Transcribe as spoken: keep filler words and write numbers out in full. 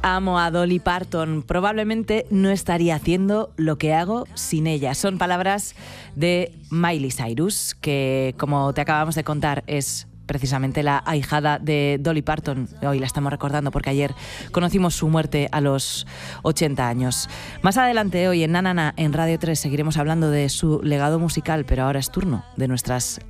Amo a Dolly Parton. Probablemente no estaría haciendo lo que hago sin ella. Son palabras de Miley Cyrus, que, como te acabamos de contar, es precisamente la ahijada de Dolly Parton. Hoy la estamos recordando porque ayer conocimos su muerte a los ochenta años. Más adelante, hoy en Na Na Na, en Radio tres, seguiremos hablando de su legado musical, pero ahora es turno de nuestras